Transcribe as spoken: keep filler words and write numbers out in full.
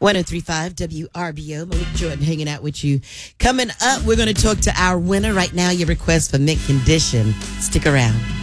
ten thirty-five W R B O. Malik Jordan hanging out with you. Coming up, we're going to talk to our winner right now. Your request for mint condition. Stick around.